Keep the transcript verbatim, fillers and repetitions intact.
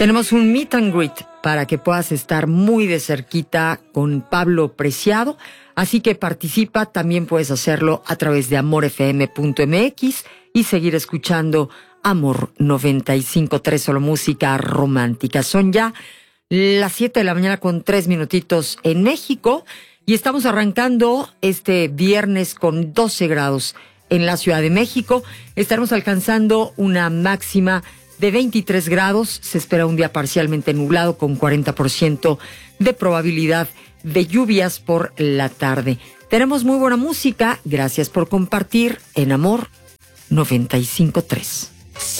Tenemos un meet and greet para que puedas estar muy de cerquita con Pablo Preciado. Así que participa, también puedes hacerlo a través de amor f m punto m x y seguir escuchando Amor noventa y cinco punto tres, solo música romántica. Son ya las siete de la mañana con tres minutitos en México y estamos arrancando este viernes con doce grados en la Ciudad de México. Estaremos alcanzando una máxima de veintitrés grados. Se espera un día parcialmente nublado con cuarenta por ciento de probabilidad de lluvias por la tarde. Tenemos muy buena música. Gracias por compartir en Amor noventa y cinco punto tres.